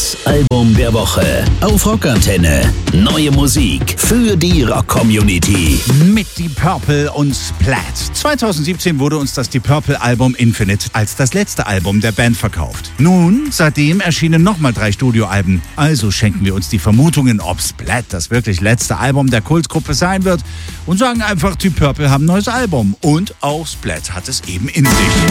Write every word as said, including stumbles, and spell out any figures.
Das Album der Woche auf Rockantenne. Neue Musik für die Rock-Community. Mit Deep Purple und Splat. zweitausendsiebzehn wurde uns das Deep Purple-Album Infinite als das letzte Album der Band verkauft. Nun, seitdem erschienen nochmal drei Studioalben. Also schenken wir uns die Vermutungen, ob Splat das wirklich letzte Album der Kultgruppe sein wird und sagen einfach, Deep Purple haben ein neues Album. Und auch Splat hat es eben in sich.